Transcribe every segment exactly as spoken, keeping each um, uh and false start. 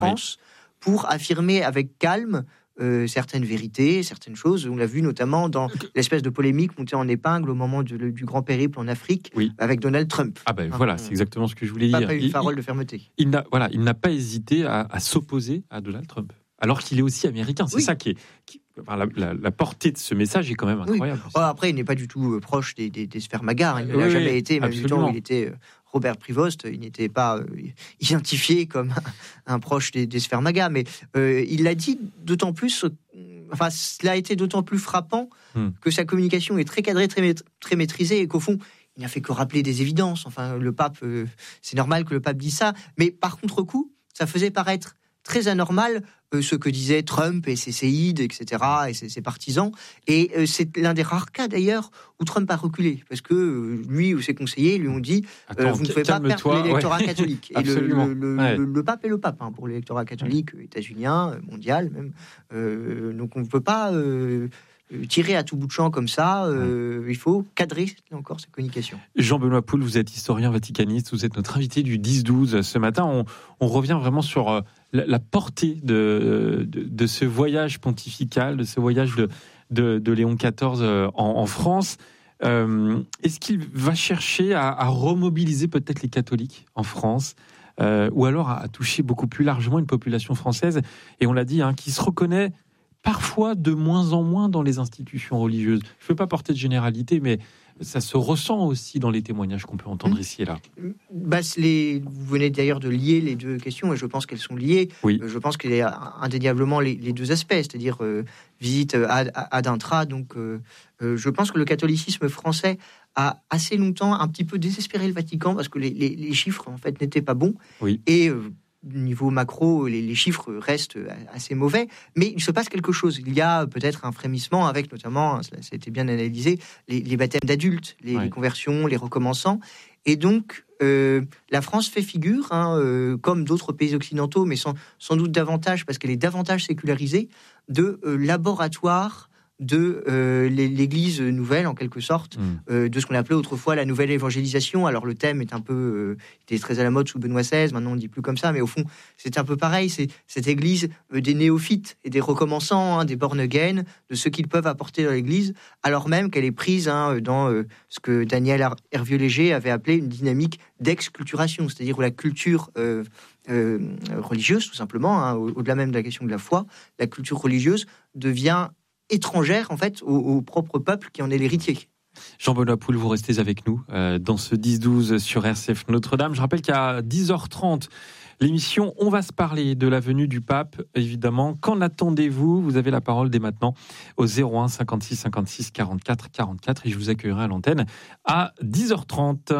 pense, oui. pour affirmer avec calme euh, certaines vérités, certaines choses. On l'a vu notamment dans l'espèce de polémique montée en épingle au moment de, du grand périple en Afrique oui. avec Donald Trump. Ah ben hein, voilà, c'est exactement ce que je voulais dire. Pas une il, parole il, de fermeté. Il n'a, voilà, il n'a pas hésité à, à s'opposer à Donald Trump, alors qu'il est aussi américain. C'est oui. ça qui est... Qui, enfin, la, la, la portée de ce message est quand même incroyable. Oui. Oh, après, il n'est pas du tout euh, proche des, des, des sphères MAGA. Hein. Il ne l'a oui, jamais été, même du temps où il était euh, Robert Prevost. Il n'était pas euh, identifié comme un, un proche des, des sphères MAGA. Mais euh, il l'a dit d'autant plus... Euh, enfin, cela a été d'autant plus frappant hmm. que sa communication est très cadrée, très, très maîtrisée, et qu'au fond, il n'a fait que rappeler des évidences. Enfin, le pape... Euh, c'est normal que le pape dise ça. Mais par contre-coup, ça faisait paraître très anormal euh, ce que disaient Trump et ses séides, et cetera, et ses, ses partisans. Et euh, c'est l'un des rares cas, d'ailleurs, où Trump a reculé. Parce que euh, lui ou ses conseillers lui ont dit Attends, euh, vous ne pouvez pas perdre l'électorat ouais. catholique. Et le, le, le, ouais. le, le pape est le pape hein, pour l'électorat catholique ouais. états-unien, mondial même. Euh, donc on ne peut pas... Euh, tirer à tout bout de champ comme ça, euh, il faut cadrer encore sa communication. Jean-Benoît Poul, vous êtes historien vaticaniste, vous êtes notre invité du dix douze ce matin. On, on revient vraiment sur euh, la, la portée de, de, de ce voyage pontifical, de ce voyage de, de, de Léon quatorze en, en France. Euh, est-ce qu'il va chercher à, à remobiliser peut-être les catholiques en France euh, ou alors à, à toucher beaucoup plus largement une population française, et on l'a dit, hein, qui se reconnaît parfois de moins en moins dans les institutions religieuses. Je ne veux pas porter de généralité, mais ça se ressent aussi dans les témoignages qu'on peut entendre mmh. ici et là. Bah, les, vous venez d'ailleurs de lier les deux questions, et je pense qu'elles sont liées. Oui. Je pense qu'il y a indéniablement les, les deux aspects, c'est-à-dire euh, visite ad, ad intra. Donc, euh, euh, je pense que le catholicisme français a assez longtemps un petit peu désespéré le Vatican, parce que les, les, les chiffres, en fait, n'étaient pas bons. Oui. Et... Euh, niveau macro, les, les chiffres restent assez mauvais, mais il se passe quelque chose. Il y a peut-être un frémissement avec, notamment, ça a été bien analysé, les, les baptêmes d'adultes, les, ouais. les conversions, les recommençants. Et donc, euh, la France fait figure, hein, euh, comme d'autres pays occidentaux, mais sans, sans doute davantage, parce qu'elle est davantage sécularisée, de euh, laboratoire de euh, l'Église nouvelle, en quelque sorte, mmh. euh, de ce qu'on appelait autrefois la nouvelle évangélisation. Alors le thème est un peu, euh, était très à la mode sous Benoît seize, maintenant on ne dit plus comme ça, mais au fond, c'est un peu pareil, c'est cette Église euh, des néophytes et des recommençants, hein, des born-again, de ce qu'ils peuvent apporter dans l'Église, alors même qu'elle est prise hein, dans euh, ce que Daniel Hervieux-Léger avait appelé une dynamique d'exculturation, c'est-à-dire où la culture... Euh, Euh, religieuse, tout simplement, hein, au-delà même de la question de la foi, la culture religieuse devient étrangère, en fait, au, au propre peuple qui en est l'héritier. Jean-Benoît Poul, vous restez avec nous euh, dans ce dix douze sur R C F Notre-Dame. Je rappelle qu'à dix heures trente, l'émission On va se parler de la venue du pape, évidemment. Qu'en attendez-vous ? Vous avez la parole dès maintenant au zéro un cinquante-six cinquante-six quarante-quatre quarante-quatre, et je vous accueillerai à l'antenne à dix heures trente.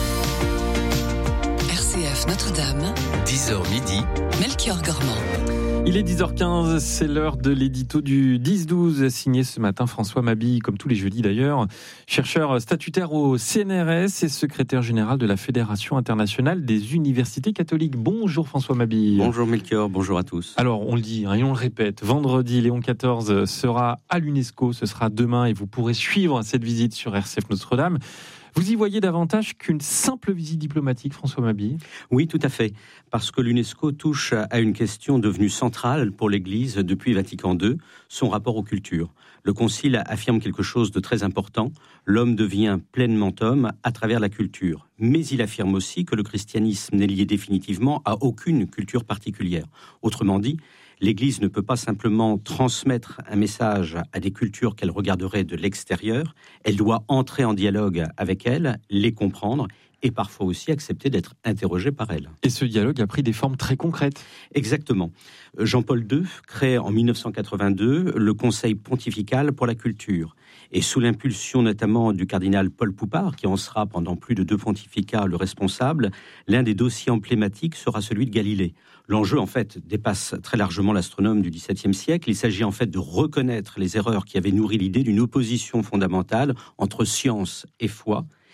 R C F Notre-Dame, dix heures midi, Melchior Gormand. Il est dix heures quinze, c'est l'heure de l'édito du dix douze, signé ce matin François Mabille, comme tous les jeudis d'ailleurs, chercheur statutaire au C N R S et secrétaire général de la Fédération internationale des universités catholiques. Bonjour François Mabille. Bonjour Melchior, bonjour à tous. Alors on le dit hein, et on le répète, vendredi Léon quatorze sera à l'UNESCO, ce sera demain et vous pourrez suivre cette visite sur R C F Notre-Dame. Vous y voyez davantage qu'une simple visite diplomatique, François Mabille ? Oui, tout à fait, parce que l'UNESCO touche à une question devenue centrale pour l'Église depuis Vatican deux, son rapport aux cultures. Le Concile affirme quelque chose de très important, l'homme devient pleinement homme à travers la culture. Mais il affirme aussi que le christianisme n'est lié définitivement à aucune culture particulière. Autrement dit, l'Église ne peut pas simplement transmettre un message à des cultures qu'elle regarderait de l'extérieur. Elle doit entrer en dialogue avec elles, les comprendre et parfois aussi accepter d'être interrogée par elles. Et ce dialogue a pris des formes très concrètes. Exactement. Jean-Paul deux crée en dix-neuf cent quatre-vingt-deux le Conseil pontifical pour la culture. Et sous l'impulsion notamment du cardinal Paul Poupart, qui en sera pendant plus de deux pontificats le responsable, l'un des dossiers emblématiques sera celui de Galilée. L'enjeu, en fait, dépasse très largement l'astronome du dix-septième siècle. Il s'agit en fait de reconnaître les erreurs qui avaient nourri l'idée d'une opposition fondamentale entre science et foi.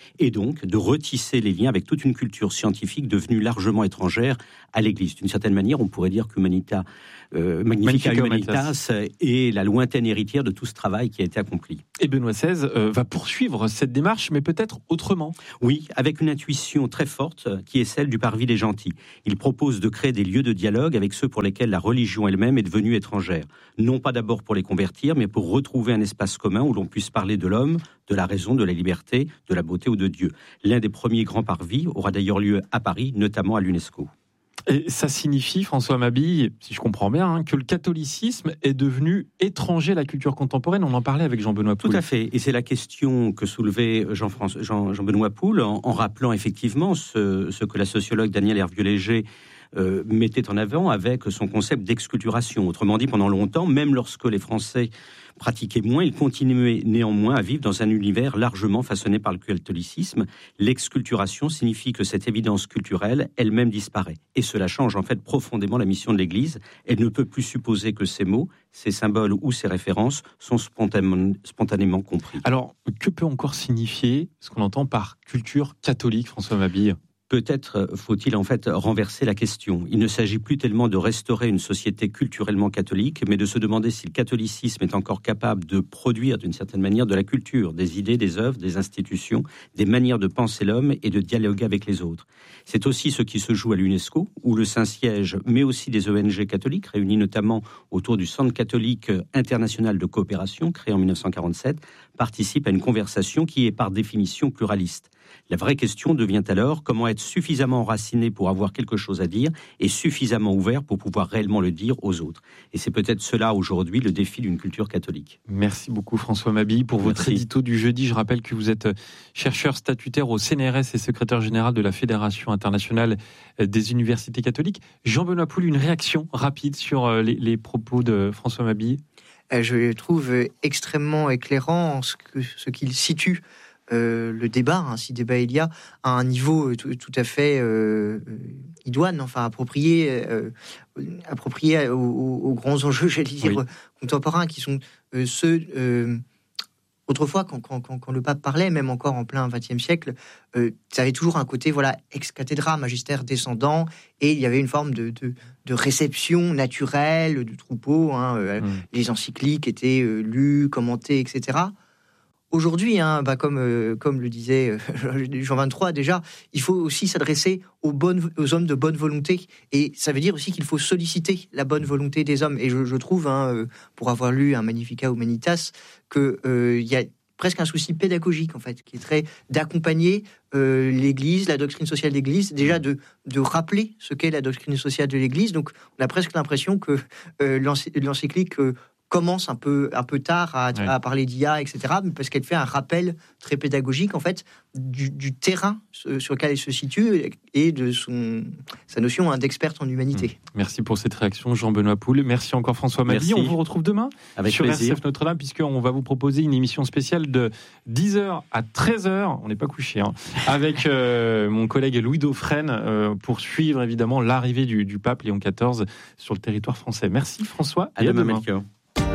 et donc de retisser les liens avec toute une culture scientifique devenue largement étrangère à l'Église. D'une certaine manière, on pourrait dire qu'Humanita, euh, Magnificat Humanitas est la lointaine héritière de tout ce travail qui a été accompli. Et Benoît seize euh, va poursuivre cette démarche, mais peut-être autrement. Oui, avec une intuition très forte qui est celle du parvis des gentils. Il propose de créer des lieux de dialogue avec ceux pour lesquels la religion elle-même est devenue étrangère. Non pas d'abord pour les convertir, mais pour retrouver un espace commun où l'on puisse parler de l'homme, de la raison, de la liberté, de la beauté ou de Dieu. L'un des premiers grands parvis aura d'ailleurs lieu à Paris, notamment à l'UNESCO. Et ça signifie, François Mabille, si je comprends bien, hein, que le catholicisme est devenu étranger à la culture contemporaine. On en parlait avec Jean-Benoît Poul. Tout à fait. Et c'est la question que soulevait Jean-François, Jean, Jean-Benoît Poul en, en rappelant effectivement ce, ce que la sociologue Danielle Hervieux-Léger euh, mettait en avant avec son concept d'exculturation. Autrement dit, pendant longtemps, même lorsque les Français pratiquaient moins, ils continuaient néanmoins à vivre dans un univers largement façonné par le catholicisme. L'exculturation signifie que cette évidence culturelle elle-même disparaît. Et cela change en fait profondément la mission de l'Église. Elle ne peut plus supposer que ces mots, ces symboles ou ces références sont spontanément, spontanément compris. Alors, que peut encore signifier ce qu'on entend par culture catholique, François Mabille ? Peut-être faut-il en fait renverser la question. Il ne s'agit plus tellement de restaurer une société culturellement catholique, mais de se demander si le catholicisme est encore capable de produire d'une certaine manière de la culture, des idées, des œuvres, des institutions, des manières de penser l'homme et de dialoguer avec les autres. C'est aussi ce qui se joue à l'UNESCO, où le Saint-Siège, mais aussi des O N G catholiques, réunis notamment autour du Centre catholique international de coopération, créé en dix-neuf cent quarante-sept, participent à une conversation qui est par définition pluraliste. La vraie question devient alors comment être suffisamment enraciné pour avoir quelque chose à dire et suffisamment ouvert pour pouvoir réellement le dire aux autres. Et c'est peut-être cela aujourd'hui le défi d'une culture catholique. Merci beaucoup François Mabille pour votre Merci. édito du jeudi. Je rappelle que vous êtes chercheur statutaire au C N R S et secrétaire général de la Fédération internationale des universités catholiques. Jean-Benoît Poul, une réaction rapide sur les, les propos de François Mabille ? Je le trouve extrêmement éclairant en ce, que, ce qu'il situe Euh, le débat, hein, si débat il y a, à un niveau tout, tout à fait euh, idoine, enfin approprié, euh, approprié aux, aux, aux grands enjeux, j'allais dire, oui. contemporains, qui sont euh, ceux... Euh, autrefois, quand, quand, quand le pape parlait, même encore en plein vingtième siècle, euh, ça avait toujours un côté voilà, ex cathedra, magistère descendant, et il y avait une forme de, de, de réception naturelle du troupeau. Hein, euh, mmh. Les encycliques étaient euh, lues, commentées, et cetera. Aujourd'hui, hein, bah comme, euh, comme le disait euh, Jean vingt-trois, déjà, il faut aussi s'adresser aux, bonnes, aux hommes de bonne volonté. Et ça veut dire aussi qu'il faut solliciter la bonne volonté des hommes. Et je, je trouve, hein, pour avoir lu un Magnificat Humanitas, qu'il euh, y a presque un souci pédagogique, en fait, qui est très d'accompagner euh, l'Église, la doctrine sociale de l'Église, déjà de, de rappeler ce qu'est la doctrine sociale de l'Église. Donc, on a presque l'impression que euh, l'encyclique... Euh, commence un peu, un peu tard à, ouais. à parler d'I A, et cetera, mais parce qu'elle fait un rappel très pédagogique, en fait, du, du terrain sur lequel elle se situe et de son, sa notion hein, d'experte en humanité. Merci pour cette réaction, Jean-Benoît Poul. Merci encore, François Mabille. On vous retrouve demain avec sur plaisir. R C F Notre-Dame, puisqu'on va vous proposer une émission spéciale de dix heures à treize heures. On n'est pas couché, hein, avec euh, mon collègue Louis Dauphren euh, pour suivre, évidemment, l'arrivée du, du pape Léon quatorze sur le territoire français. Merci, François. À, et demain, à demain. Melchior.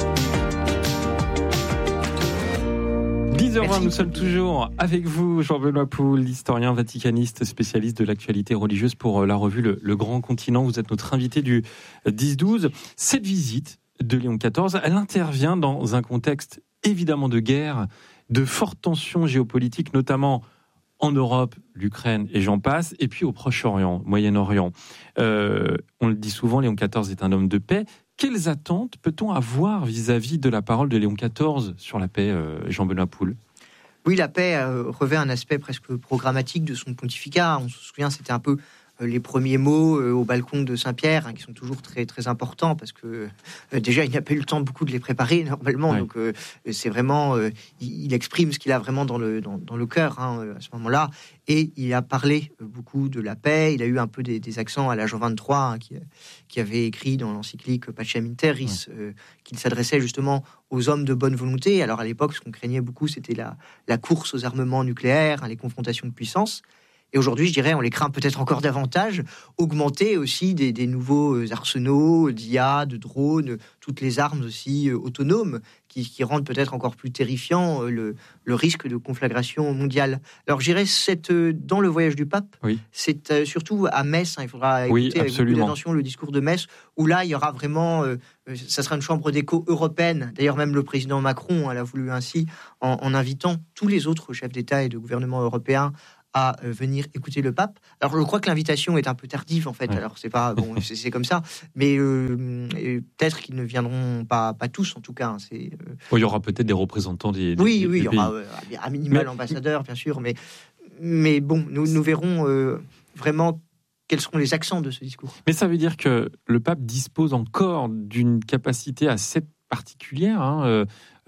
dix heures vingt, nous sommes toujours avec vous, Jean-Benoît Poul, historien vaticaniste, spécialiste de l'actualité religieuse pour la revue Le, Le Grand Continent. Vous êtes notre invité du dix douze. Cette visite de Léon quatorze, elle intervient dans un contexte évidemment de guerre, de fortes tensions géopolitiques, notamment en Europe, l'Ukraine et j'en passe, et puis au Proche-Orient, Moyen-Orient. Euh, on le dit souvent, Léon quatorze est un homme de paix. Quelles attentes peut-on avoir vis-à-vis de la parole de Léon quatorze sur la paix, euh, Jean-Benoît Poul ? Oui, la paix euh, revêt un aspect presque programmatique de son pontificat. On se souvient, c'était un peu euh, les premiers mots euh, au balcon de Saint-Pierre, hein, qui sont toujours très, très importants, parce que euh, déjà, il n'a pas eu le temps beaucoup de les préparer, normalement. Ouais. Donc, euh, c'est vraiment... Euh, il, il exprime ce qu'il a vraiment dans le, dans, dans le cœur, hein, à ce moment-là. Et il a parlé beaucoup de la paix. Il a eu un peu des, des accents à la Jean vingt-trois, hein, qui, qui avait écrit dans l'encyclique Pacem in Terris, ouais. euh, qu'il s'adressait justement aux hommes de bonne volonté. Alors à l'époque, ce qu'on craignait beaucoup, c'était la, la course aux armements nucléaires, hein, les confrontations de puissance. Et aujourd'hui, je dirais, on les craint peut-être encore davantage, augmenter aussi des, des nouveaux arsenaux d'I A, de drones, toutes les armes aussi autonomes qui, qui rendent peut-être encore plus terrifiant le, le risque de conflagration mondiale. Alors, je dirais, cette, dans le voyage du pape, oui. c'est surtout à Metz, hein, il faudra écouter oui, avec beaucoup d'attention le discours de Metz, où là, il y aura vraiment, euh, ça sera une chambre d'écho européenne. D'ailleurs, même le président Macron elle a voulu ainsi, en, en invitant tous les autres chefs d'État et de gouvernement européens à euh, venir écouter le pape. Alors je crois que l'invitation est un peu tardive en fait. Ouais. Alors c'est pas bon, c'est, c'est comme ça, mais euh, peut-être qu'ils ne viendront pas, pas tous en tout cas. Hein, c'est, euh... oh, il y aura peut-être des représentants des, des oui, oui, des il y aura euh, un minimal mais... ambassadeur bien sûr, mais mais bon, nous nous verrons euh, vraiment quels seront les accents de ce discours. Mais ça veut dire que le pape dispose encore d'une capacité assez particulière, hein, euh,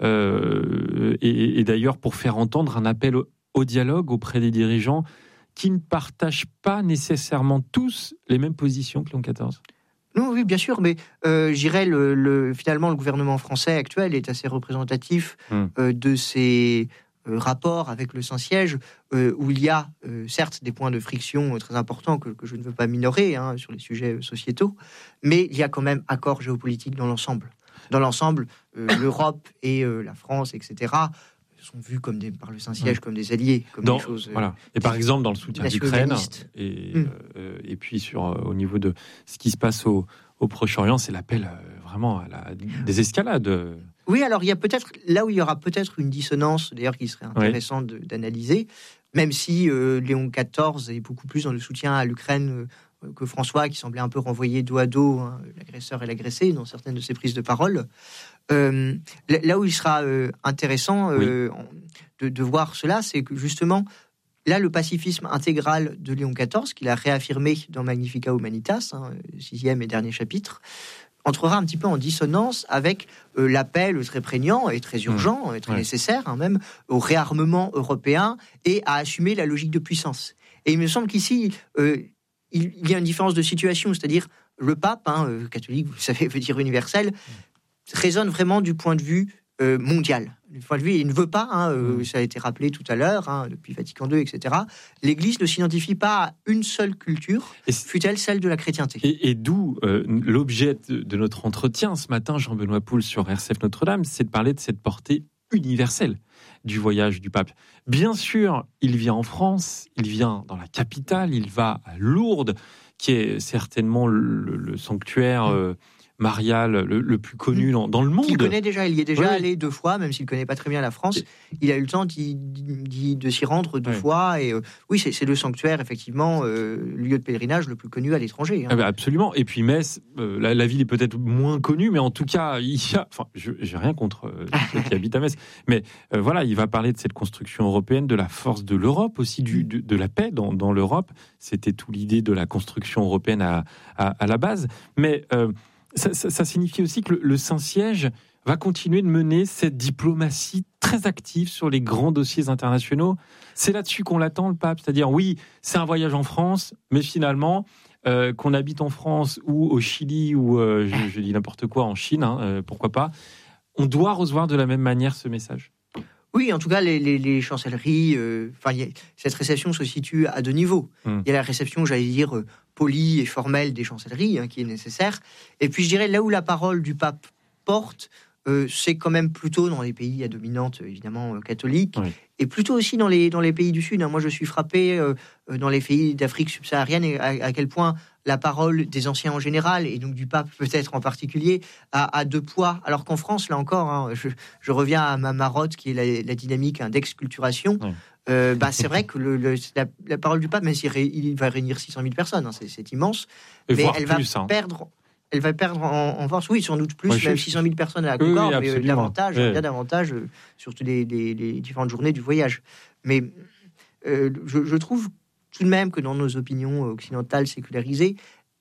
euh, et, et d'ailleurs pour faire entendre un appel au au dialogue auprès des dirigeants qui ne partagent pas nécessairement tous les mêmes positions que Léon quatorze. Non, oui, bien sûr, mais euh, j'irais le, le, finalement le gouvernement français actuel est assez représentatif mmh. euh, de ces euh, rapports avec le Saint-Siège, euh, où il y a euh, certes des points de friction très importants que, que je ne veux pas minorer hein, sur les sujets sociétaux, mais il y a quand même accord géopolitique dans l'ensemble. Dans l'ensemble, euh, l'Europe et euh, la France, et cetera, sont vus comme des, par le Saint-Siège mmh. comme des alliés, comme dans, des choses. Euh, voilà. Et par exemple dans le soutien d'Ukraine, et, mmh. euh, et puis sur euh, au niveau de ce qui se passe au, au Proche-Orient, c'est l'appel euh, vraiment à la désescalade. Oui, alors il y a peut-être là où il y aura peut-être une dissonance, d'ailleurs qui serait intéressante oui. de, d'analyser, même si euh, Léon quatorze est beaucoup plus dans le soutien à l'Ukraine euh, que François, qui semblait un peu renvoyer dos à dos hein, l'agresseur et l'agressé dans certaines de ses prises de parole. Euh, là où il sera euh, intéressant euh, oui. de, de voir cela, c'est que justement, là, le pacifisme intégral de Léon quatorze, qu'il a réaffirmé dans Magnificat Humanitas, hein, sixième et dernier chapitre, entrera un petit peu en dissonance avec euh, l'appel très prégnant et très urgent, mmh. et très ouais. nécessaire hein, même, au réarmement européen et à assumer la logique de puissance. Et il me semble qu'ici, euh, il, il y a une différence de situation, c'est-à-dire le pape, hein, euh, catholique, vous le savez, veut dire universel, mmh. résonne vraiment du point de vue euh, mondial. Du point de vue, il ne veut pas, hein, euh, mmh. ça a été rappelé tout à l'heure, hein, depuis Vatican deux, et cetera. L'Église ne s'identifie pas à une seule culture, fût-elle celle de la chrétienté. Et, et d'où euh, l'objet de, de notre entretien ce matin, Jean-Benoît Poul, sur R C F Notre-Dame, c'est de parler de cette portée universelle du voyage du pape. Bien sûr, il vient en France, il vient dans la capitale, il va à Lourdes, qui est certainement le, le sanctuaire... Mmh. Euh, marial le, le plus connu dans, dans le monde. Il connaît déjà, il y est déjà oui. allé deux fois, même s'il ne connaît pas très bien la France. Il a eu le temps d'y, d'y, de s'y rendre deux oui. fois. Et euh, oui, c'est, c'est le sanctuaire, effectivement, euh, lieu de pèlerinage le plus connu à l'étranger. Hein. Ah bah absolument. Et puis Metz, euh, la, la ville est peut-être moins connue, mais en tout cas, il y a. Enfin, je j'ai rien contre euh, ceux qui habitent à Metz, mais euh, voilà, il va parler de cette construction européenne, de la force de l'Europe, aussi du, de, de la paix dans, dans l'Europe. C'était tout l'idée de la construction européenne à, à, à la base. Mais euh, Ça, ça, ça signifie aussi que le, le Saint-Siège va continuer de mener cette diplomatie très active sur les grands dossiers internationaux. C'est là-dessus qu'on l'attend, le pape. C'est-à-dire, oui, c'est un voyage en France, mais finalement, euh, qu'on habite en France ou au Chili ou, euh, je, je dis n'importe quoi, en Chine, hein, euh, pourquoi pas, on doit recevoir de la même manière ce message. Oui, en tout cas, les, les, les chancelleries, euh, enfin, y a, cette réception se situe à deux niveaux. Hum. Il y a la réception, j'allais dire, euh, polie et formelle des chancelleries, hein, qui est nécessaire. Et puis, je dirais, là où la parole du pape porte, euh, c'est quand même plutôt dans les pays à dominante, évidemment, euh, catholique, oui. et plutôt aussi dans les, dans les pays du Sud. Hein. Moi, je suis frappé euh, dans les pays d'Afrique subsaharienne à, à quel point la parole des anciens en général, et donc du pape peut-être en particulier, a, a deux poids. Alors qu'en France, là encore, hein, je, je reviens à ma marotte, qui est la, la dynamique hein, d'exculturation. Oui. Euh, bah, c'est vrai que le, le, la, la parole du pape, même s'il ré, il va réunir six cent mille personnes, hein, c'est, c'est immense, et mais elle plus, va hein. perdre... Elle va perdre en, en force, oui, sans doute plus, ouais, même je... six cent mille personnes à la Concorde, oui, oui, mais davantage, ouais. bien davantage, euh, sur les, les, les différentes journées du voyage. Mais euh, je, je trouve tout de même que dans nos opinions occidentales sécularisées,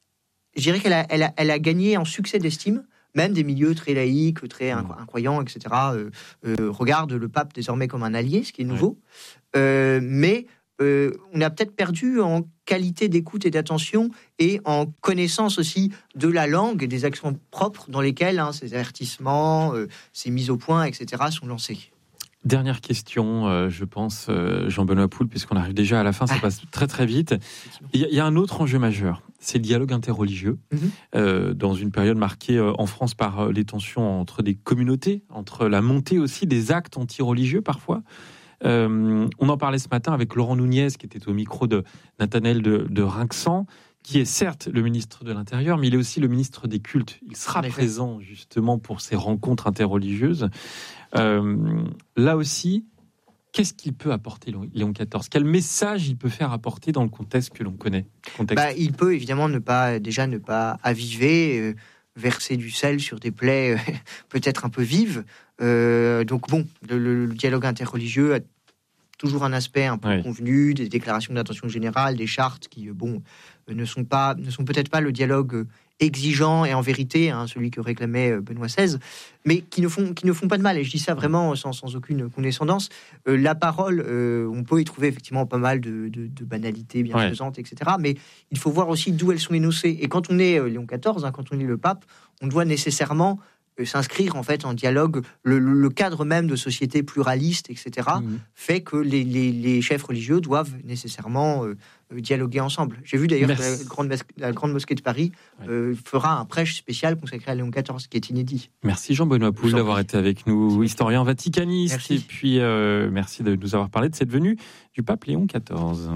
je dirais qu'elle a, elle a, elle a gagné en succès d'estime, même des milieux très laïques, très mmh. incroyants, et cetera, euh, euh, regardent le pape désormais comme un allié, ce qui est nouveau. Ouais. Euh, mais euh, on a peut-être perdu en qualité d'écoute et d'attention et en connaissance aussi de la langue et des actions propres dans lesquelles hein, ces avertissements, euh, ces mises au point, et cetera sont lancés. Dernière question, euh, je pense, euh, Jean-Benoît Poul, puisqu'on arrive déjà à la fin, ça ah. passe très très vite. Il y, y a un autre enjeu majeur, c'est le dialogue interreligieux, mm-hmm. euh, dans une période marquée euh, en France par euh, les tensions entre des communautés, entre la montée aussi des actes anti-religieux parfois. Euh, on en parlait ce matin avec Laurent Nunez, qui était au micro de Nathanaël de, de Rinxan, qui est certes le ministre de l'Intérieur, mais il est aussi le ministre des cultes. Il sera présent justement pour ces rencontres interreligieuses. Euh, là aussi, qu'est-ce qu'il peut apporter, Léon quatorze ? Quel message il peut faire apporter dans le contexte que l'on connaît ? Contexte. Bah, il peut évidemment ne pas, déjà ne pas aviver, euh, verser du sel sur des plaies euh, peut-être un peu vives. Euh, donc bon, le, le, le dialogue interreligieux a toujours un aspect un peu oui. convenu, des déclarations d'intention générale, des chartes qui, bon, ne sont pas, ne sont peut-être pas le dialogue exigeant et en vérité, hein, celui que réclamait Benoît seize, mais qui ne font, qui ne font pas de mal. Et je dis ça vraiment sans, sans aucune condescendance. Euh, la parole, euh, on peut y trouver effectivement pas mal de, de, de banalités bienfaisantes, ouais. et cetera. Mais il faut voir aussi d'où elles sont énoncées. Et quand on est euh, Léon quatorze, hein, quand on est le pape, on doit nécessairement s'inscrire en fait en dialogue. Le, le, le cadre même de société pluraliste, et cetera, mmh. fait que les, les, les chefs religieux doivent nécessairement euh, dialoguer ensemble. J'ai vu d'ailleurs Merci. que la grande, la grande mosquée de Paris ouais. euh, fera un prêche spécial consacré à Léon quatorze, qui est inédit. Merci Jean-Benoît Poul d'avoir été avec nous, historien vaticaniste. Merci. Et puis euh, merci de nous avoir parlé de cette venue du pape Léon quatorze.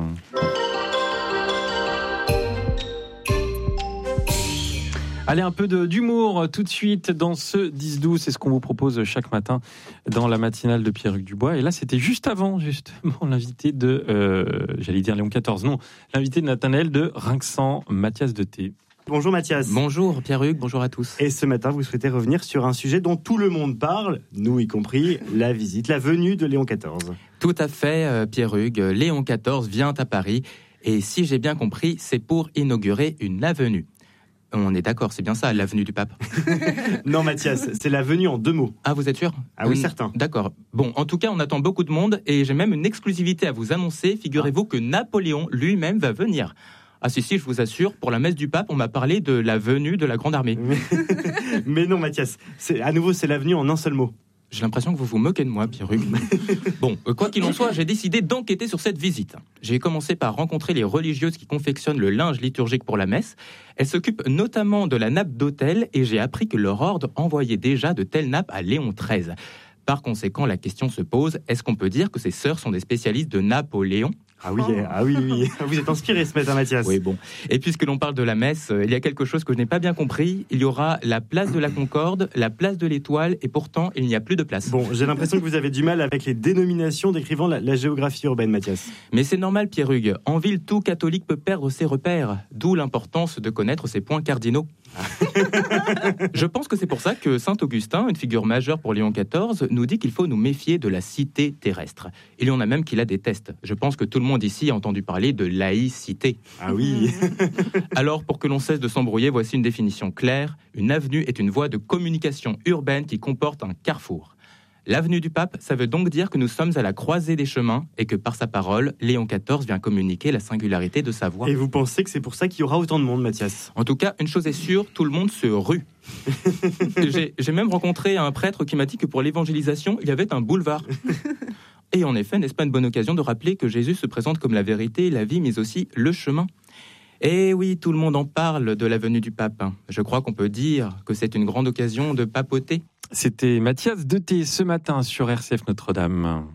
Allez, un peu de, d'humour tout de suite dans ce dix douze, c'est ce qu'on vous propose chaque matin dans la matinale de Pierre-Hugues Dubois. Et là, c'était juste avant, justement, l'invité de, euh, j'allais dire Léon quatorze, non, l'invité de Nathanaël de Rinxan, Mathias Deté. Bonjour Mathias. Bonjour Pierre-Hugues, bonjour à tous. Et ce matin, vous souhaitez revenir sur un sujet dont tout le monde parle, nous y compris, la visite, la venue de Léon quatorze. Tout à fait, euh, Pierre-Hugues. Léon quatorze vient à Paris et si j'ai bien compris, c'est pour inaugurer une avenue. On est d'accord, c'est bien ça, l'avenue du pape. Non, Mathias, c'est l'avenue en deux mots. Ah, vous êtes sûr ? Ah oui, certain. D'accord. Bon, en tout cas, on attend beaucoup de monde et j'ai même une exclusivité à vous annoncer. Figurez-vous ah. que Napoléon lui-même va venir. Ah si, si, je vous assure, pour la messe du pape, on m'a parlé de la venue de la Grande Armée. Mais, Mais non, Mathias, c'est, à nouveau, c'est l'avenue en un seul mot. J'ai l'impression que vous vous moquez de moi, Pierre-Hugues. Bon, quoi qu'il en soit, j'ai décidé d'enquêter sur cette visite. J'ai commencé par rencontrer les religieuses qui confectionnent le linge liturgique pour la messe. Elles s'occupent notamment de la nappe d'autel et j'ai appris que leur ordre envoyait déjà de telles nappes à Léon treize. Par conséquent, la question se pose, est-ce qu'on peut dire que ces sœurs sont des spécialistes de Napoléon ? Ah oui, ah oui, oui, vous êtes inspiré ce matin, Mathias. Oui, bon. Et puisque l'on parle de la messe, il y a quelque chose que je n'ai pas bien compris. Il y aura la place de la Concorde, la place de l'Étoile, et pourtant, il n'y a plus de place. Bon, j'ai l'impression que vous avez du mal avec les dénominations décrivant la, la géographie urbaine, Mathias. Mais c'est normal, Pierre-Hugues. En ville, tout catholique peut perdre ses repères. D'où l'importance de connaître ses points cardinaux. Je pense que c'est pour ça que saint Augustin, une figure majeure pour Léon quatorze, nous dit qu'il faut nous méfier de la cité terrestre. Il y en a même qui la détestent. Je pense que tout le monde ici a entendu parler de laïcité. Ah oui. Alors, pour que l'on cesse de s'embrouiller, voici une définition claire. Une avenue est une voie de communication urbaine qui comporte un carrefour. L'avenue du Pape, ça veut donc dire que nous sommes à la croisée des chemins et que par sa parole, Léon quatorze vient communiquer la singularité de sa voix. Et vous pensez que c'est pour ça qu'il y aura autant de monde, Mathias ? En tout cas, une chose est sûre, tout le monde se rue. j'ai, j'ai même rencontré un prêtre qui m'a dit que pour l'évangélisation, il y avait un boulevard. Et en effet, n'est-ce pas une bonne occasion de rappeler que Jésus se présente comme la vérité, la vie, mais aussi le chemin ? Et oui, tout le monde en parle de la venue du pape. Je crois qu'on peut dire que c'est une grande occasion de papoter. C'était Mathias Deté ce matin sur R C F Notre-Dame.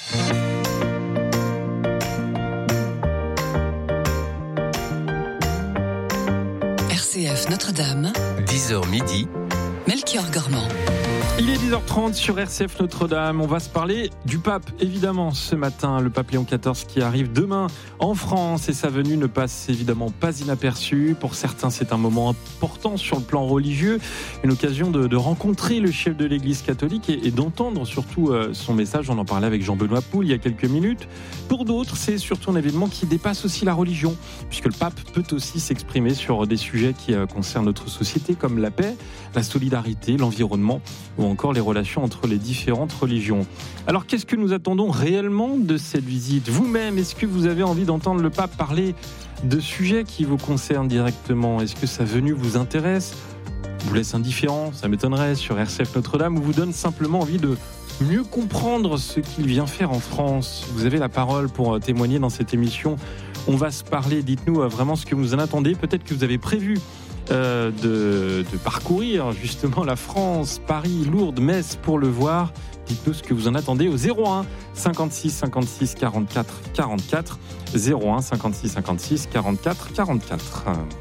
R C F Notre-Dame, dix heures midi, Melchior Gormand. Il est dix heures trente sur R C F Notre-Dame. On va se parler du pape, évidemment, ce matin. Le pape Léon quatorze qui arrive demain en France et sa venue ne passe évidemment pas inaperçue. Pour certains, c'est un moment important sur le plan religieux. Une occasion de, de rencontrer le chef de l'Église catholique et, et d'entendre surtout euh, son message. On en parlait avec Jean-Benoît Poul il y a quelques minutes. Pour d'autres, c'est surtout un événement qui dépasse aussi la religion, puisque le pape peut aussi s'exprimer sur des sujets qui euh, concernent notre société, comme la paix, la solidarité, l'environnement ou encore les relations entre les différentes religions. Alors, qu'est-ce que nous attendons réellement de cette visite ? Vous-même, est-ce que vous avez envie d'entendre le pape parler de sujets qui vous concernent directement ? Est-ce que sa venue vous intéresse ? Vous laisse indifférent, ça m'étonnerait, sur R C F Notre-Dame, ou vous donne simplement envie de mieux comprendre ce qu'il vient faire en France. Vous avez la parole pour témoigner dans cette émission. On va se parler, dites-nous vraiment ce que vous en attendez. Peut-être que vous avez prévu euh, de, de parcourir justement la France, Paris, Lourdes, Metz pour le voir. Dites-nous ce que vous en attendez au zéro un cinquante-six cinquante-six quarante-quatre quarante-quatre. zéro un cinquante-six cinquante-six quarante-quatre quarante-quatre.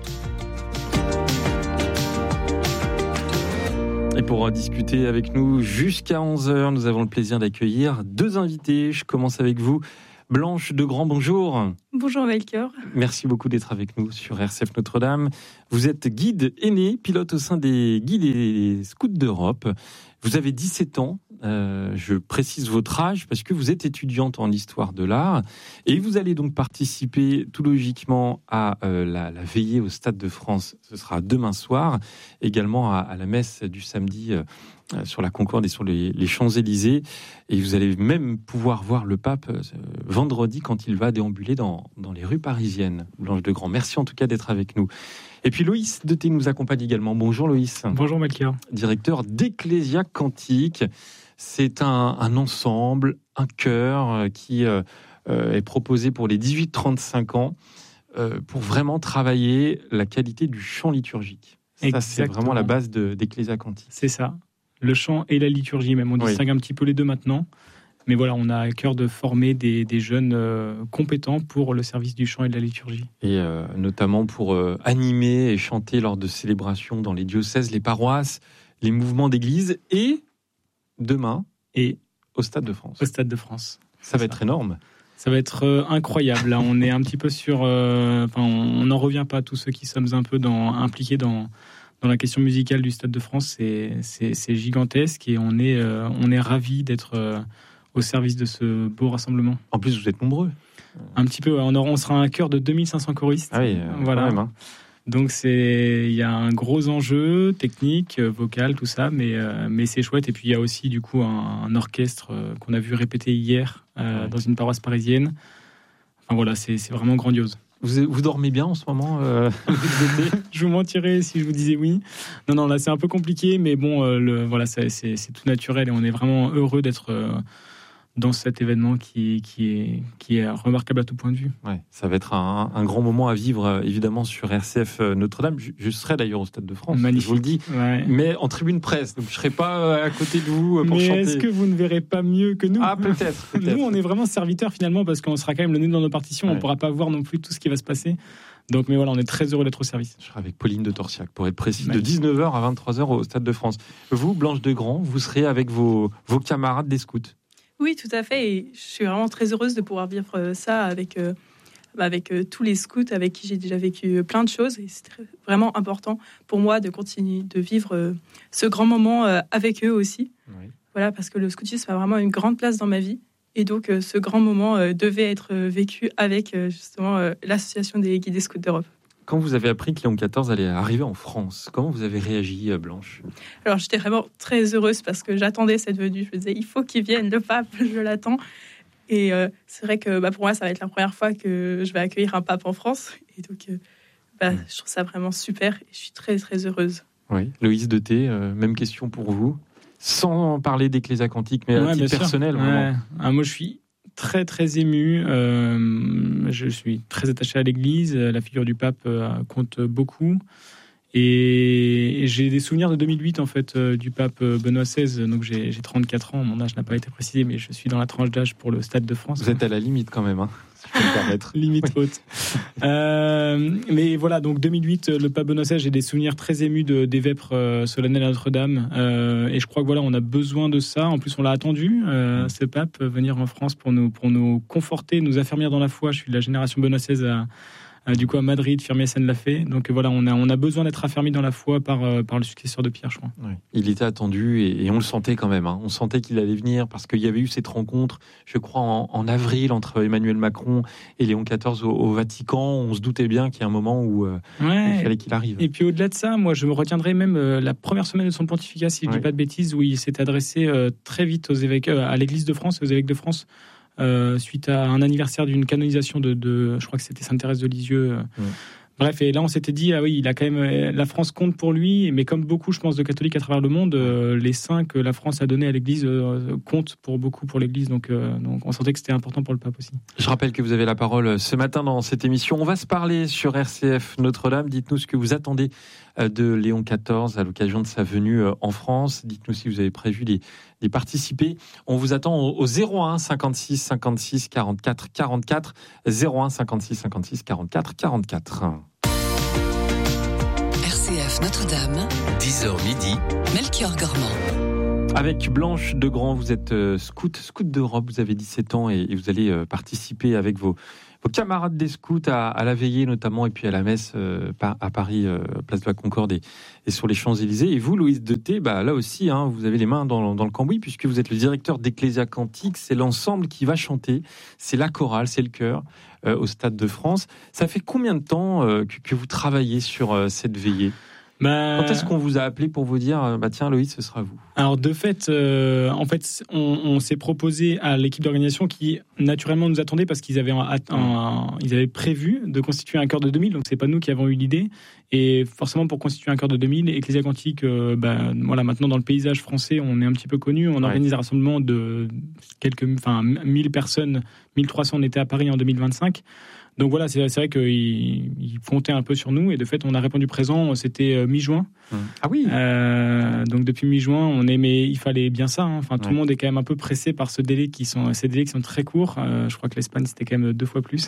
Et pour discuter avec nous jusqu'à onze heures, nous avons le plaisir d'accueillir deux invités. Je commence avec vous. Blanche Degrand, bonjour. Bonjour Melchior. Merci beaucoup d'être avec nous sur R C F Notre-Dame. Vous êtes guide aîné, pilote au sein des guides et scouts d'Europe. Vous avez dix-sept ans. Euh, je précise votre âge parce que vous êtes étudiante en histoire de l'art et vous allez donc participer tout logiquement à euh, la, la veillée au Stade de France. Ce sera demain soir, également à, à la messe du samedi euh, sur la Concorde et sur les, les Champs-Élysées. Et vous allez même pouvoir voir le pape euh, vendredi quand il va déambuler dans, dans les rues parisiennes. Blanche Degrand, merci en tout cas d'être avec nous. Et puis Loïs Deté nous accompagne également. Bonjour Loïs. Bonjour Melchior. Directeur d'Ecclésia Cantique. C'est un, un ensemble, un chœur qui euh, est proposé pour les dix-huit trente-cinq ans euh, pour vraiment travailler la qualité du chant liturgique. Ça, Exactement. C'est vraiment la base de, d'Ecclésia Cantique. C'est ça, le chant et la liturgie même. On oui. distingue un petit peu les deux maintenant. Mais voilà, on a à cœur de former des, des jeunes euh, compétents pour le service du chant et de la liturgie. Et euh, notamment pour euh, animer et chanter lors de célébrations dans les diocèses, les paroisses, les mouvements d'église et demain et au Stade de France. Au Stade de France. Ça va ça. être énorme. Ça va être euh, incroyable. Là, on est un petit peu sur... Euh, on n'en revient pas, tous ceux qui sommes un peu dans, impliqués dans, dans la question musicale du Stade de France. C'est, c'est, c'est gigantesque et on est, euh, on est ravis d'être euh, au service de ce beau rassemblement. En plus, vous êtes nombreux. Un petit peu, ouais. on, aura, on sera un chœur de deux mille cinq cents choristes. Ah oui, euh, voilà. quand même, hein. Donc c'est, il y a un gros enjeu technique, vocal, tout ça, mais euh, mais c'est chouette. Et puis il y a aussi du coup un, un orchestre euh, qu'on a vu répéter hier euh, ouais. dans une paroisse parisienne. Enfin voilà, c'est c'est vraiment grandiose. Vous vous dormez bien en ce moment euh, Je vous mentirais si je vous disais oui. Non non, là c'est un peu compliqué, mais bon, euh, le, voilà, c'est, c'est c'est tout naturel et on est vraiment heureux d'être euh, dans cet événement qui, qui, est, qui est remarquable à tout point de vue. Ouais, ça va être un, un grand moment à vivre, évidemment, sur R C F Notre-Dame. Je, je serai d'ailleurs au Stade de France, Magnifique. Je vous le dis, ouais. mais en tribune presse, donc je ne serai pas à côté de vous pour mais chanter. Mais est-ce que vous ne verrez pas mieux que nous ? Ah, peut-être, peut-être. Nous, on est vraiment serviteurs, finalement, parce qu'on sera quand même le nez dans nos partitions, ouais. On ne pourra pas voir non plus tout ce qui va se passer. Donc, mais voilà, on est très heureux d'être au service. Je serai avec Pauline de Torsiac, pour être précis, Magnifique. de dix-neuf heures à vingt-trois heures au Stade de France. Vous, Blanche Degrand, vous serez avec vos, vos camarades des scouts. Oui, tout à fait. Et je suis vraiment très heureuse de pouvoir vivre ça avec, euh, avec euh, tous les scouts avec qui j'ai déjà vécu plein de choses. Et c'est vraiment important pour moi de continuer de vivre euh, ce grand moment euh, avec eux aussi. Oui. Voilà, parce que le scoutisme a vraiment une grande place dans ma vie. Et donc, euh, ce grand moment euh, devait être vécu avec euh, justement euh, l'association des guides et scouts d'Europe. Quand vous avez appris que Léon quatorze allait arriver en France, comment vous avez réagi, Blanche ? Alors, j'étais vraiment très heureuse parce que j'attendais cette venue. Je me disais, il faut qu'il vienne, le pape, je l'attends. Et euh, c'est vrai que bah, pour moi, ça va être la première fois que je vais accueillir un pape en France. Et donc, euh, bah, mmh. je trouve ça vraiment super et je suis très, très heureuse. Oui, Loïs Deté, euh, même question pour vous. Sans parler d'Ecclésia Cantique, mais ouais, à titre personnel, vraiment. Ouais. Ah, moi, je suis très très ému. Euh, je suis très attaché à l'Église. La figure du pape euh, compte beaucoup. Et, et j'ai des souvenirs de deux mille huit en fait euh, du pape Benoît seize. Donc j'ai, j'ai trente-quatre ans. Mon âge n'a pas été précisé, mais je suis dans la tranche d'âge pour le Stade de France. Vous êtes à la limite quand même, hein, si je peux me permettre. Limite haute. euh, mais voilà, donc deux mille huit, le pape Benoît seize. J'ai des souvenirs très émus de, des vêpres euh, solennelles à Notre-Dame. Euh, et je crois que voilà, on a besoin de ça. En plus, on l'a attendu, euh, ce pape, venir en France pour nous pour nous conforter, nous affermir dans la foi. Je suis de la génération Benoît seize à Euh, du coup à Madrid, Firmiesen l'a fait. Donc voilà, on a, on a besoin d'être affermis dans la foi par, euh, par le successeur de Pierre, je crois. Oui. Il était attendu et, et on le sentait quand même. Hein. On sentait qu'il allait venir parce qu'il y avait eu cette rencontre, je crois, en, en avril entre Emmanuel Macron et Léon quatorze au, au Vatican. On se doutait bien qu'il y a un moment où euh, ouais. il fallait qu'il arrive. Et puis au-delà de ça, moi je me retiendrai même euh, la première semaine de son pontificat, si je ne ouais. dis pas de bêtises, où il s'est adressé euh, très vite aux évêques, euh, à l'Église de France et aux évêques de France. Euh, suite à un anniversaire d'une canonisation de, de, je crois que c'était Sainte Thérèse de Lisieux, euh, ouais. Bref, et là on s'était dit, ah oui, il a quand même, la France compte pour lui, mais comme beaucoup, je pense, de catholiques à travers le monde, euh, les saints que la France a donnés à l'Église euh, comptent pour beaucoup pour l'Église, donc, euh, donc on sentait que c'était important pour le pape aussi. Je rappelle que vous avez la parole ce matin dans cette émission. On va se parler sur R C F Notre-Dame. Dites-nous ce que vous attendez de Léon quatorze à l'occasion de sa venue en France. Dites-nous si vous avez prévu d'y, d'y participer. On vous attend au zéro un cinquante-six cinquante-six quarante-quatre quarante-quatre, zéro un cinquante-six cinquante-six quarante-quatre quarante-quatre. R C F Notre-Dame, dix heures midi, Melchior Gormand. Avec Blanche Degrand, vous êtes euh, scout, scout d'Europe, vous avez dix-sept ans et, et vous allez euh, participer avec vos, vos camarades des scouts à, à la veillée notamment et puis à la messe euh, à Paris, euh, place de la Concorde et, et sur les Champs-Élysées. Et vous, Loïs Deté, bah, là aussi, hein, vous avez les mains dans, dans le cambouis puisque vous êtes le directeur d'Ecclésia Cantique. C'est l'ensemble qui va chanter, c'est la chorale, c'est le chœur euh, au Stade de France. Ça fait combien de temps euh, que, que vous travaillez sur euh, cette veillée ? Bah... Quand est-ce qu'on vous a appelé pour vous dire bah tiens Loïs, ce sera vous? Alors de fait, euh, en fait, on, on s'est proposé à l'équipe d'organisation qui naturellement nous attendait parce qu'ils avaient, un, un, ils avaient prévu de constituer un chœur de deux mille, donc c'est pas nous qui avons eu l'idée. Et forcément, pour constituer un chœur de deux mille, Ecclésia Cantique, euh, bah, voilà, maintenant dans le paysage français, on est un petit peu connu. On organise ouais. un rassemblement de quelques, enfin, mille personnes, mille trois cents. On était à Paris en deux mille vingt-cinq. Donc voilà, c'est, c'est vrai qu'ils ils comptaient un peu sur nous et de fait, on a répondu présent. C'était euh, mi-juin. Mmh. Ah oui. Euh, donc depuis mi-juin, on est, mais il fallait bien ça. Hein. Enfin, tout ouais. le monde est quand même un peu pressé par ce délai qui sont, ces délais qui sont très courts. Euh, je crois que l'Espagne c'était quand même deux fois plus.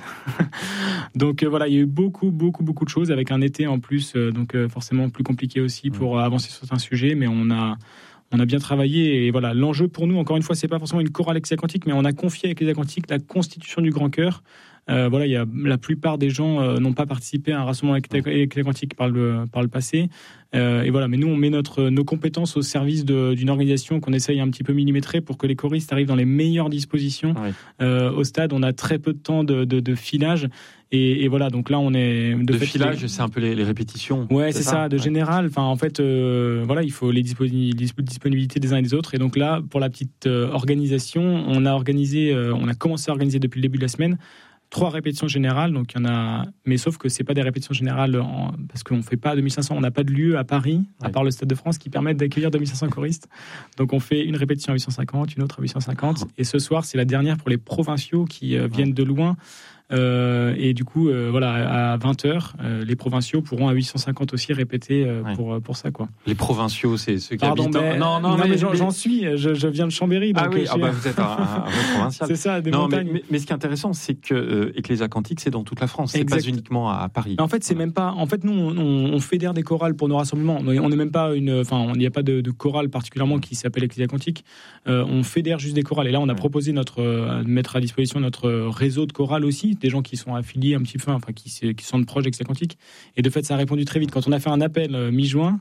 donc euh, voilà, il y a eu beaucoup, beaucoup, beaucoup de choses avec un été en plus, euh, donc euh, forcément plus compliqué aussi pour mmh. avancer sur certains sujets, mais on a. On a bien travaillé et voilà, l'enjeu pour nous, encore une fois, c'est pas forcément une chorale Ecclésia Cantique, mais on a confié à Ecclésia Cantique la constitution du grand chœur. Euh, voilà, il y a la plupart des gens euh, n'ont pas participé à un rassemblement Ecclésia Cantique par le par le passé. Euh, et voilà, mais nous on met notre nos compétences au service de, d'une organisation qu'on essaye un petit peu millimétrer pour que les choristes arrivent dans les meilleures dispositions. Oui. Euh, au stade, on a très peu de temps de, de, de filage. Et, et voilà, donc là, on est de, de fait, filage, les... c'est un peu les, les répétitions. Ouais, c'est, c'est ça, ça, de ouais. général. Enfin, en fait, euh, voilà, il faut les disponibilités des uns et des autres. Et donc là, pour la petite euh, organisation, on a organisé, euh, on a commencé à organiser depuis le début de la semaine trois répétitions générales. Donc il y en a, mais sauf que c'est pas des répétitions générales en... parce qu'on fait pas deux mille cinq cents. On n'a pas de lieu à Paris, ouais. à part le Stade de France, qui permettent d'accueillir deux mille cinq cents choristes. Donc on fait une répétition à huit cent cinquante, une autre à huit cent cinquante. Oh. Et ce soir, c'est la dernière pour les provinciaux qui euh, viennent de loin. Euh, et du coup, euh, voilà, à vingt heures, euh, les provinciaux pourront à huit cent cinquante aussi répéter euh, ouais. pour, pour ça, quoi. Les provinciaux, c'est ceux qui Pardon, habitent... Mais, non, non, non, mais, mais j'en, j'en suis, je, je viens de Chambéry. Donc ah oui, ah bah vous êtes un, un vrai provincial. C'est ça, des non, montagnes. Mais, mais, mais ce qui est intéressant, c'est que euh, Ecclésia Cantique, c'est dans toute la France, c'est exact. Pas uniquement à, à Paris. En fait, c'est même pas... En fait, nous, on, on fédère des chorales pour nos rassemblements. On n'est même pas une... Enfin, il n'y a pas de, de chorale particulièrement qui s'appelle Ecclésia Cantique. Euh, on fédère juste des chorales. Et là, on a ouais. proposé notre, euh, mettre à disposition notre réseau de chorales aussi, des gens qui sont affiliés un petit peu, enfin qui, qui sont de proches d'Ecclésia Cantique. Et de fait, ça a répondu très vite. Quand on a fait un appel euh, mi-juin,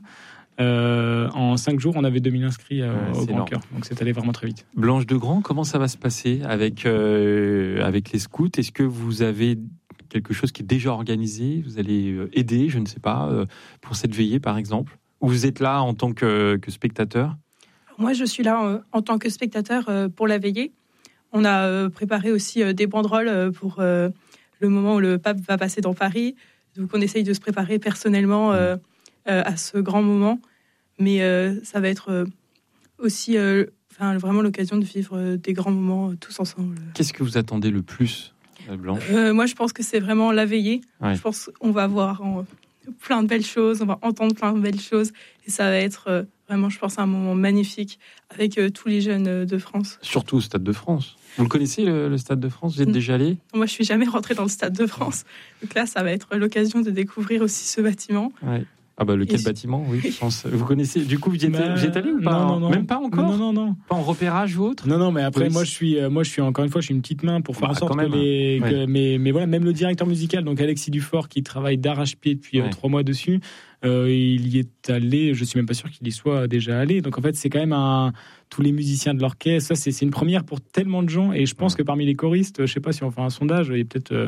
euh, en cinq jours, on avait deux mille inscrits euh, ouais, au Grand Chœur. Donc c'est allé vraiment très vite. Blanche Degrand, comment ça va se passer avec, euh, avec les scouts? Est-ce que vous avez quelque chose qui est déjà organisé? Vous allez aider, je ne sais pas, euh, pour cette veillée par exemple? Ou vous êtes là en tant que, que spectateur? Moi, je suis là euh, en tant que spectateur euh, pour la veillée. On a euh, préparé aussi euh, des banderoles euh, pour... Euh, le moment où le pape va passer dans Paris. Donc, on essaye de se préparer personnellement euh, euh, à ce grand moment. Mais euh, ça va être euh, aussi euh, enfin, vraiment l'occasion de vivre euh, des grands moments euh, tous ensemble. Qu'est-ce que vous attendez le plus, Blanche ? euh, Moi, je pense que c'est vraiment la veillée. Ouais. Je pense qu'on va voir en, plein de belles choses, on va entendre plein de belles choses. Et ça va être euh, vraiment, je pense, un moment magnifique avec euh, tous les jeunes euh, de France. Surtout au Stade de France. Vous le connaissez, le, le Stade de France? Vous êtes déjà allé? Moi, je suis jamais rentrée dans le Stade de France. Donc là, ça va être l'occasion de découvrir aussi ce bâtiment. Ouais. Ah bah lequel Et bâtiment, oui, je pense. Vous connaissez, du coup, vous y êtes, bah, vous y êtes allé ou pas? Non, non, non. Même pas encore? Non, non, non. Pas en repérage ou autre? Non, non, mais après, oui. moi, je suis, moi, je suis encore une fois, je suis une petite main pour faire bah, en sorte même, que les, ouais. que, mais, mais voilà, même le directeur musical, donc Alexis Dufort, qui travaille d'arrache-pied depuis ouais. euh, trois mois dessus, euh, il y est allé, je suis même pas sûr qu'il y soit déjà allé. Donc en fait, c'est quand même un, tous les musiciens de l'orchestre, ça, c'est, c'est une première pour tellement de gens. Et je pense ouais. que parmi les choristes, je sais pas si on fait un sondage, il y a peut-être, euh,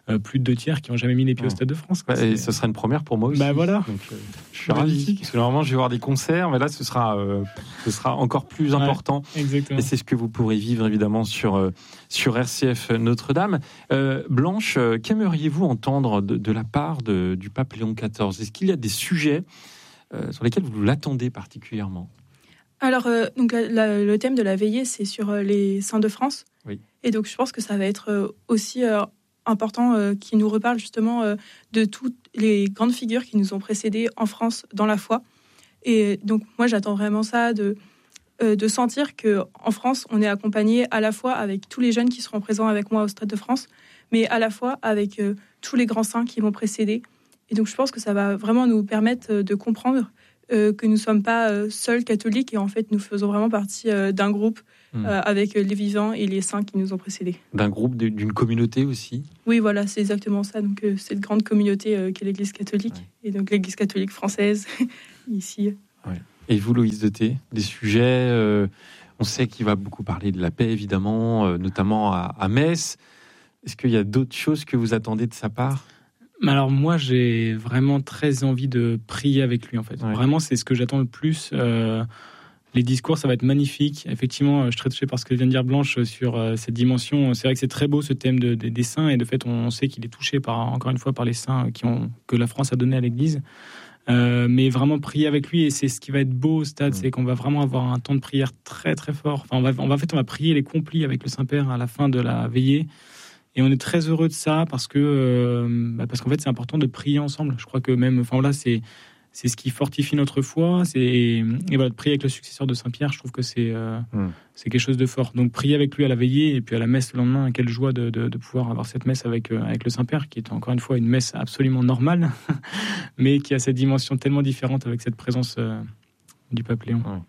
euh, plus de deux tiers qui n'ont jamais mis les pieds au Stade de France. Quoi. Bah, et ce sera une première pour moi aussi. Bah voilà. Donc, euh, je suis ravi. Parce que normalement, je vais voir des concerts, mais là, ce sera, euh, ce sera encore plus important. Ouais, exactement. Et c'est ce que vous pourrez vivre évidemment sur, euh, sur R C F Notre-Dame. Euh, Blanche, euh, qu'aimeriez-vous entendre de, de la part de, du pape Léon quatorze ? Est-ce qu'il y a des sujets euh, sur lesquels vous l'attendez particulièrement ? Alors, euh, donc, la, la, le thème de la veillée, c'est sur euh, les saints de France. Oui. Et donc, je pense que ça va être euh, aussi euh, important euh, qu'il nous reparle justement euh, de toutes les grandes figures qui nous ont précédés en France dans la foi. Et donc, moi, j'attends vraiment ça, de, euh, de sentir qu'en France, on est accompagné à la fois avec tous les jeunes qui seront présents avec moi au Stade de France, mais à la fois avec euh, tous les grands saints qui m'ont précédé. Et donc, je pense que ça va vraiment nous permettre de comprendre Euh, que nous ne sommes pas euh, seuls catholiques et en fait nous faisons vraiment partie euh, d'un groupe mmh. euh, avec les vivants et les saints qui nous ont précédés. D'un groupe, d'une communauté aussi ? Oui, voilà, c'est exactement ça. Donc euh, cette grande communauté euh, qu'est l'Église catholique ouais. et donc l'Église catholique française ici. Ouais. Et vous, Loïs Deté, des sujets euh, on sait qu'il va beaucoup parler de la paix évidemment, euh, notamment à, à Metz. Est-ce qu'il y a d'autres choses que vous attendez de sa part ? Alors moi, j'ai vraiment très envie de prier avec lui, en fait. Ouais. Vraiment, c'est ce que j'attends le plus. Euh, les discours, ça va être magnifique. Effectivement, je suis très touché par ce que vient de dire Blanche sur euh, cette dimension. C'est vrai que c'est très beau, ce thème de, de, des saints. Et de fait, on sait qu'il est touché, par, encore une fois, par les saints qui ont, que la France a donné à l'Église. Euh, mais vraiment prier avec lui. Et c'est ce qui va être beau au stade, mmh. c'est qu'on va vraiment avoir un temps de prière très, très fort. Enfin, on va, on va, en fait, on va prier les complis avec le Saint-Père à la fin de la veillée. Et on est très heureux de ça parce que euh, bah parce qu'en fait c'est important de prier ensemble. Je crois que même, enfin voilà, c'est c'est ce qui fortifie notre foi. C'est et voilà, de prier avec le successeur de Saint-Pierre, je trouve que c'est euh, mmh. c'est quelque chose de fort. Donc prier avec lui à la veillée et puis à la messe le lendemain, quelle joie de de, de pouvoir avoir cette messe avec euh, avec le Saint-Père, qui est encore une fois une messe absolument normale, mais qui a cette dimension tellement différente avec cette présence euh, du pape Léon. Ouais.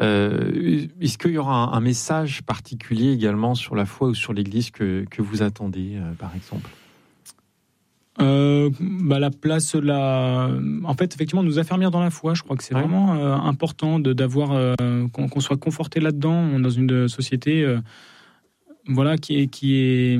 Euh, est-ce qu'il y aura un, un message particulier également sur la foi ou sur l'Église que, que vous attendez, euh, par exemple ? euh, bah la place, la... en fait, effectivement, nous affermir dans la foi. Je crois que c'est ouais. vraiment euh, important de, d'avoir euh, qu'on, qu'on soit conforté là-dedans, dans une société, euh, voilà, qui est qui est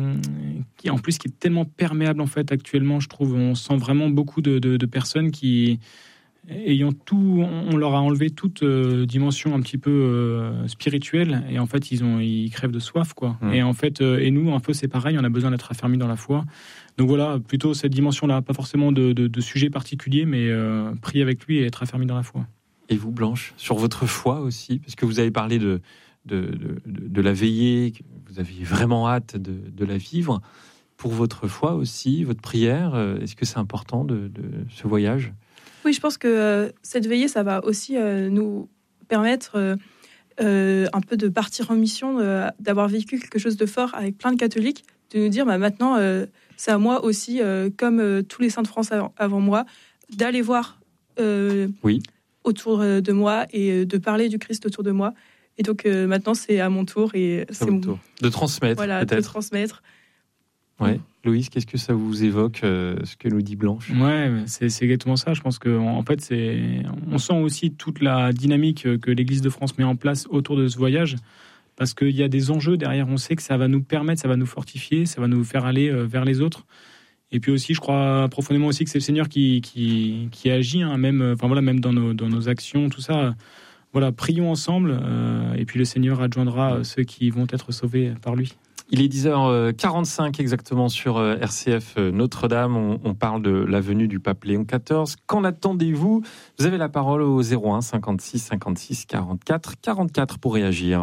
qui en plus qui est tellement perméable en fait actuellement. Je trouve, on sent vraiment beaucoup de, de, de personnes qui ayant tout, on leur a enlevé toute euh, dimension un petit peu euh, spirituelle et en fait ils ont, ils crèvent de soif quoi. Mmh. Et en fait, euh, et nous un peu c'est pareil, on a besoin d'être affermis dans la foi. Donc voilà, plutôt cette dimension-là, pas forcément de, de, de sujet particulier, mais euh, prier avec lui et être affermi dans la foi. Et vous, Blanche, sur votre foi aussi, parce que vous avez parlé de de, de, de la veillée, que vous aviez vraiment hâte de, de la vivre. Pour votre foi aussi, votre prière, est-ce que c'est important de, de ce voyage ? Oui, je pense que euh, cette veillée, ça va aussi euh, nous permettre euh, euh, un peu de partir en mission, euh, d'avoir vécu quelque chose de fort avec plein de catholiques, de nous dire bah, maintenant, euh, c'est à moi aussi, euh, comme euh, tous les saints de France avant, avant moi, d'aller voir euh, oui. autour de moi et de parler du Christ autour de moi. Et donc euh, maintenant, c'est à mon tour. Et c'est, c'est mon tour. De transmettre, voilà, peut-être. de transmettre. Ouais. Loïs, qu'est-ce que ça vous évoque, euh, ce que nous dit Blanche ? Ouais, c'est, c'est exactement ça. Je pense qu'en en fait, c'est, on sent aussi toute la dynamique que l'Église de France met en place autour de ce voyage, parce qu'il y a des enjeux derrière. On sait que ça va nous permettre, ça va nous fortifier, ça va nous faire aller vers les autres. Et puis aussi, je crois profondément aussi que c'est le Seigneur qui, qui, qui agit, hein, même, enfin voilà, même dans nos, dans nos actions, tout ça. Voilà, prions ensemble, euh, et puis le Seigneur adjoindra ceux qui vont être sauvés par lui. Il est dix heures quarante-cinq exactement sur R C F Notre-Dame. On, on parle de la venue du pape Léon quatorze. Qu'en attendez-vous ? Vous avez la parole au zéro un cinquante-six cinquante-six quarante-quatre quarante-quatre pour réagir.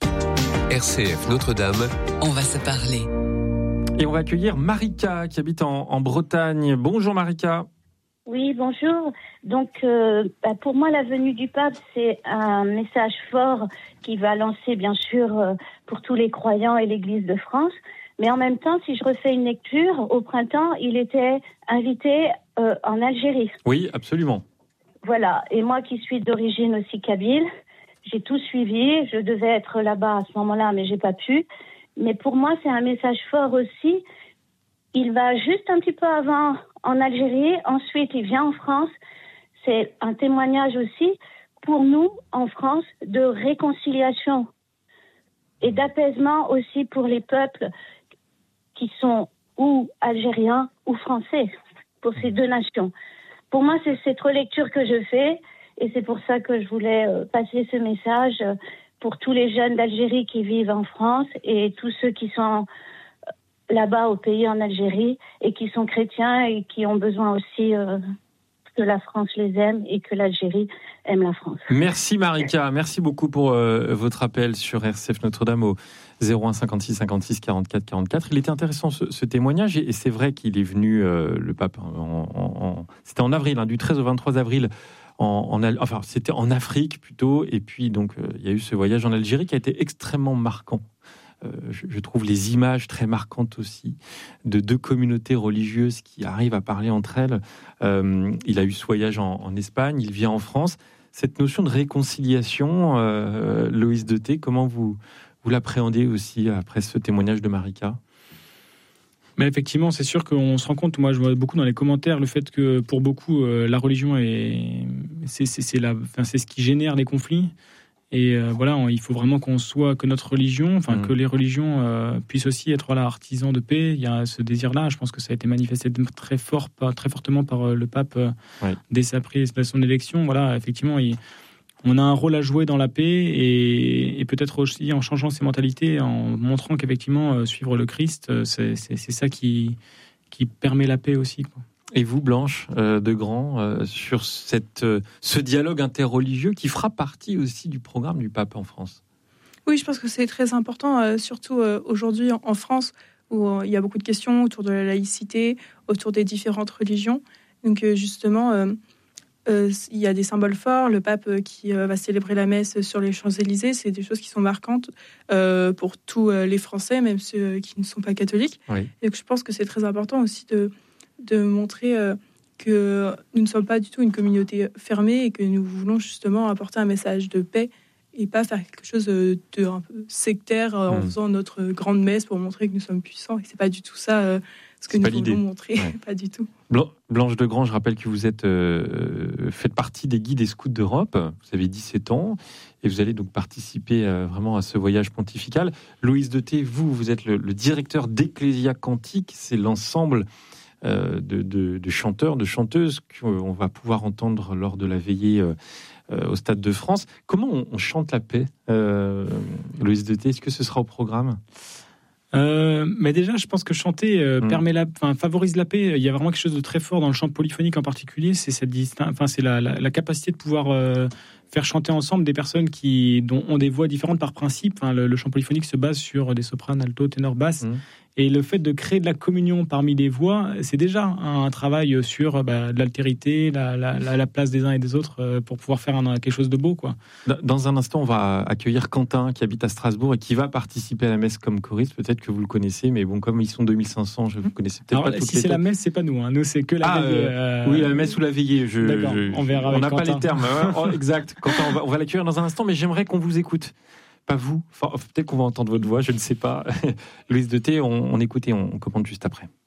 R C F Notre-Dame, on va se parler. Et on va accueillir Marika qui habite en, en Bretagne. Bonjour Marika. Oui, bonjour. Donc, euh, bah pour moi, la venue du pape, c'est un message fort qui va lancer, bien sûr, euh, pour tous les croyants et l'Église de France. Mais en même temps, si je refais une lecture, au printemps, il était invité euh, en Algérie. Oui, absolument. Voilà. Et moi qui suis d'origine aussi kabyle, j'ai tout suivi. Je devais être là-bas à ce moment-là, mais j'ai pas pu. Mais pour moi, c'est un message fort aussi. Il va juste un petit peu avant en Algérie, ensuite il vient en France. C'est un témoignage aussi pour nous en France de réconciliation et d'apaisement aussi pour les peuples qui sont ou algérien ou français pour ces deux nations. Pour moi, c'est cette relecture que je fais et c'est pour ça que je voulais euh, passer ce message euh, pour tous les jeunes d'Algérie qui vivent en France et tous ceux qui sont là-bas au pays en Algérie et qui sont chrétiens et qui ont besoin aussi euh, que la France les aime et que l'Algérie aime la France. Merci Marika, merci beaucoup pour euh, votre appel sur R C F Notre-Dame au zéro un cinquante-six cinquante-six quarante-quatre quarante-quatre. Il était intéressant ce, ce témoignage et, et c'est vrai qu'il est venu, euh, le pape, en, en, en, c'était en avril, hein, du treize au vingt-trois avril, en, en, enfin c'était en Afrique plutôt, et puis donc euh, il y a eu ce voyage en Algérie qui a été extrêmement marquant. Euh, je, je trouve les images très marquantes aussi de deux communautés religieuses qui arrivent à parler entre elles. Euh, il a eu ce voyage en, en Espagne, il vient en France. Cette notion de réconciliation, euh, Loïs Detté, comment vous, vous l'appréhendez aussi après ce témoignage de Marika ? Mais effectivement, c'est sûr qu'on se rend compte, moi je vois beaucoup dans les commentaires, le fait que pour beaucoup, euh, la religion est, c'est, c'est, c'est, la, enfin, c'est ce qui génère les conflits. Et euh, voilà, on, il faut vraiment qu'on soit, que notre religion, enfin mmh. que les religions euh, puissent aussi être voilà, artisans de paix. Il y a ce désir-là. Je pense que ça a été manifesté très fort, par, très fortement par euh, le pape euh, ouais. dès sa prise de son élection. Voilà, effectivement, il, on a un rôle à jouer dans la paix et, et peut-être aussi en changeant ses mentalités, en montrant qu'effectivement euh, suivre le Christ, euh, c'est, c'est, c'est ça qui qui permet la paix aussi, quoi. Et vous, Blanche euh, de Grand, euh, sur cette, euh, ce dialogue interreligieux qui fera partie aussi du programme du pape en France. Oui, je pense que c'est très important, euh, surtout euh, aujourd'hui en, en France, où euh, il y a beaucoup de questions autour de la laïcité, autour des différentes religions. Donc euh, justement, euh, euh, il y a des symboles forts. Le pape euh, qui euh, va célébrer la messe sur les Champs-Élysées, c'est des choses qui sont marquantes euh, pour tous euh, les Français, même ceux qui ne sont pas catholiques. Oui. Et donc, je pense que c'est très important aussi de... de montrer euh, que nous ne sommes pas du tout une communauté fermée et que nous voulons justement apporter un message de paix et pas faire quelque chose de un peu sectaire euh, mmh. en faisant notre grande messe pour montrer que nous sommes puissants. Et c'est pas du tout ça euh, ce que c'est nous voulons l'idée. montrer, ouais. Pas du tout. Blanche de Grand, je rappelle que vous êtes euh, faites partie des guides et scouts d'Europe. Vous avez dix-sept ans et vous allez donc participer euh, vraiment à ce voyage pontifical. Loïs Detté, vous, vous êtes le, le directeur d'Ecclesia Cantique. C'est l'ensemble Euh, de, de, de chanteurs, de chanteuses qu'on va pouvoir entendre lors de la veillée euh, euh, au Stade de France. Comment on, on chante la paix, euh, Loïs Detté ? Est-ce que ce sera au programme ? Euh, mais déjà, je pense que chanter euh, mmh. permet la, enfin, favorise la paix. Il y a vraiment quelque chose de très fort dans le chant polyphonique en particulier. C'est cette distin- enfin, c'est la, la, la capacité de pouvoir euh, faire chanter ensemble des personnes qui dont ont des voix différentes par principe. Enfin, le, le chant polyphonique se base sur des sopranes, alto, ténor, basse. Mmh. Et le fait de créer de la communion parmi les voix, c'est déjà un, un travail sur bah, de l'altérité, la, la, la, la place des uns et des autres euh, pour pouvoir faire un, quelque chose de beau, quoi. Dans un instant, on va accueillir Quentin qui habite à Strasbourg et qui va participer à la messe comme choriste. Peut-être que vous le connaissez, mais bon, comme ils sont deux mille cinq cents, je ne vous connaissez peut-être Alors, pas toutes si les c'est têtes. La messe, c'est pas nous. Hein. Nous, c'est que la ah, veillée. Euh, oui, la messe ou la veillée. Je, D'accord, je, on verra. On n'a pas les termes. Hein. Oh, exact. Quentin, on va, on va l'accueillir dans un instant, mais j'aimerais qu'on vous écoute. Pas vous, enfin, peut-être qu'on va entendre votre voix, je ne sais pas. Loïs Detté, on, on écoute et on, on commande juste après.